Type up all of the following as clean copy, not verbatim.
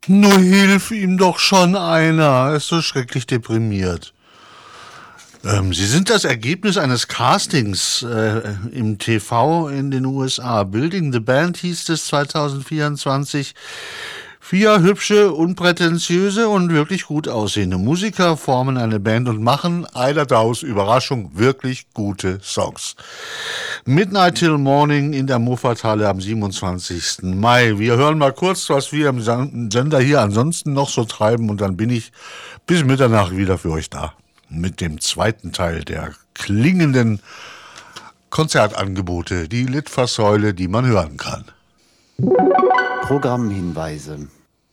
Nur hilf ihm doch schon einer. Er ist so schrecklich deprimiert. Sie sind das Ergebnis eines Castings im TV in den USA. Building the Band hieß es 2024. 4 hübsche, unprätentiöse und wirklich gut aussehende Musiker formen eine Band und machen, einer daraus Überraschung, wirklich gute Songs. Midnight Till Morning in der Moffathalle am 27. Mai. Wir hören mal kurz, was wir im Sender hier ansonsten noch so treiben und dann bin ich bis Mitternacht wieder für euch da. Mit dem zweiten Teil der klingenden Konzertangebote, die Litfaßsäule, die man hören kann. Programmhinweise.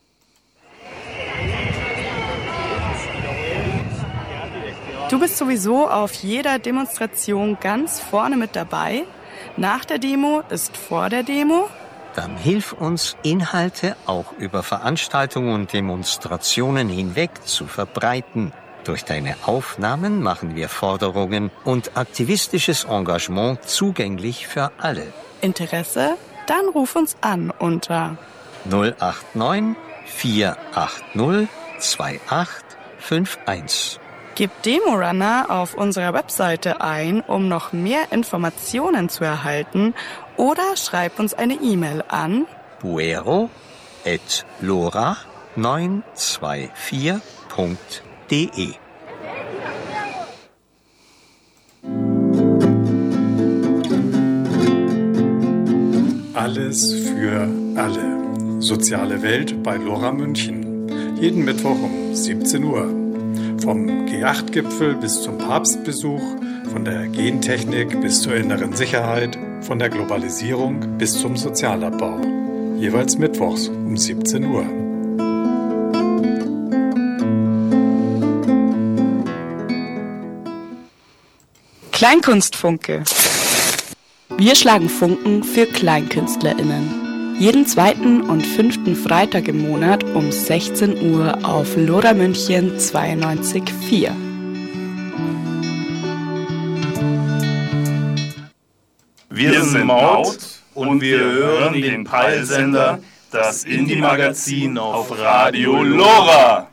Du bist sowieso auf jeder Demonstration ganz vorne mit dabei. Nach der Demo ist vor der Demo. Dann hilf uns, Inhalte auch über Veranstaltungen und Demonstrationen hinweg zu verbreiten. Durch deine Aufnahmen machen wir Forderungen und aktivistisches Engagement zugänglich für alle. Interesse? Dann ruf uns an unter 089 480 2851. Gib Demorunner auf unserer Webseite ein, um noch mehr Informationen zu erhalten, oder schreib uns eine E-Mail an buero@lora924.de. Alles für alle. Soziale Welt bei Lora München. Jeden Mittwoch um 17 Uhr. Vom G8-Gipfel bis zum Papstbesuch, von der Gentechnik bis zur inneren Sicherheit, von der Globalisierung bis zum Sozialabbau. Jeweils mittwochs um 17 Uhr. Kleinkunstfunke. Wir schlagen Funken für KleinkünstlerInnen. Jeden 2. und 5. Freitag im Monat um 16 Uhr auf Lora München 92.4. Wir sind Maut und wir hören den Peilsender, das Indie-Magazin auf Radio Lora.